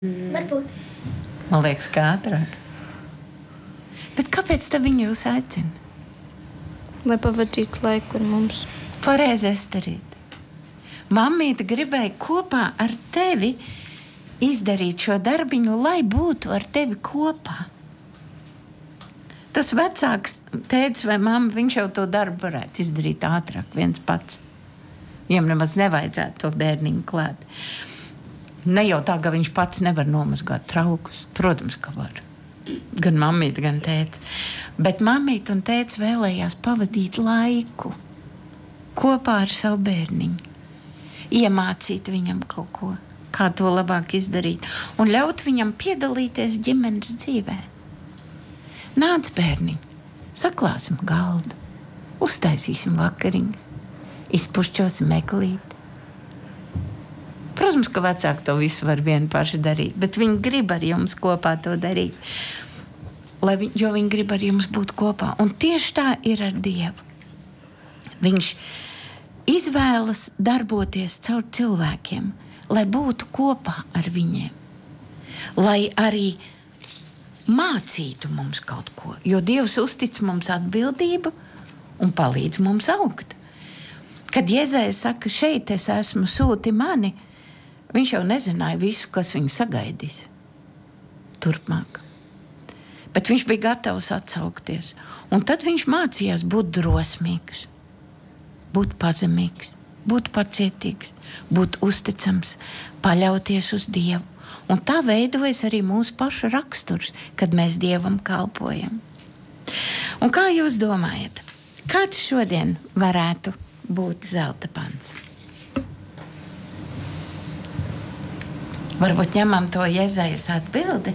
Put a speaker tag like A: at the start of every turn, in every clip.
A: Varbūt.
B: Man liekas, kā ātrāk. Bet kāpēc tad viņi jūs aicina?
C: Lai pavadītu laiku ar mums.
B: Pareizi, Esterīt. Mammīte gribēja kopā ar tevi izdarīt šo darbiņu, lai būtu ar tevi kopā. Tas vecāks tēvs vai mamma, viņš jau to darbu varētu izdarīt ātrāk, viens pats. Viņam nemaz nevajadzētu to bērniņu klāt. Ne jau tā, ka viņš pats nevar nomazgāt traukus. Protams, ka var. Gan mammīte, gan tēts. Bet mammīte un tēts vēlējās pavadīt laiku kopā ar savu bērniņu. Iemācīt viņam kaut ko, kā to labāk izdarīt, un ļaut viņam piedalīties ģimenes dzīvē. Nāc, bērniņ, saklāsim galdu, uztaisīsim vakariņas, izpušķosim eglīti. Protams, ka vecāki to visu var vien paši darīt, bet viņi grib ar jums kopā to darīt, jo viņi grib ar jums būt kopā. Un tieši tā ir ar Dievu. Viņš izvēlas darboties caur cilvēkiem, lai būtu kopā ar viņiem, lai arī mācītu mums kaut ko, jo Dievs uztic mums atbildību un palīdz mums augt. Kad Jēzus saka, šeit es esmu, sūti mani, viņš jau nezināja visu, kas viņu sagaidīs turpmāk. Bet viņš bija gatavs atsaukties. Un tad viņš mācījās būt drosmīgs, būt pazemīgs, būt pacietīgs, būt uzticams, paļauties uz Dievu. Un tā veidojas arī mūsu paša raksturs, kad mēs Dievam kalpojam. Un kā jūs domājat, kāds šodien varētu būt zelta pants? Varbūt ņemam to Jezajas atbildi?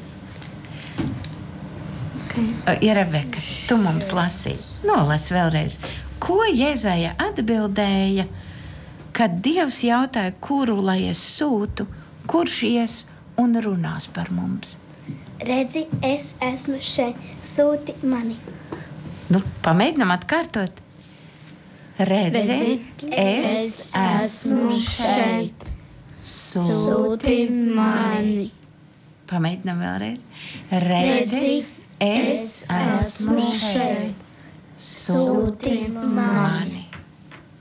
B: Ir Rebeka, tu mums lasīji. Nolas vēlreiz. Ko Jezaja atbildēja, kad Dievs jautāja, kuru lai es sūtu, kurš ies un runās par mums?
A: Redzi, es esmu šeit, sūti mani.
B: Nu, pamēģinam atkārtot. Redzi, es esmu šeit,
A: Sūti mani.
B: Pamēģinam vēlreiz. Redzi, es esmu šeit, sūti mani.